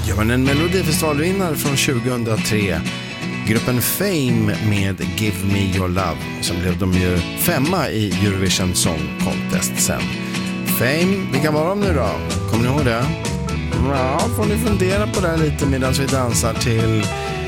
Ja, men en Melodifestivalvinnare från 2003. Gruppen Fame med Give Me Your Love. Sen blev de ju 5:a i Eurovision Song Contest sen. Fame, vilka var de nu då? Kommer ni ihåg det? Ja, får ni fundera på det lite medan vi dansar till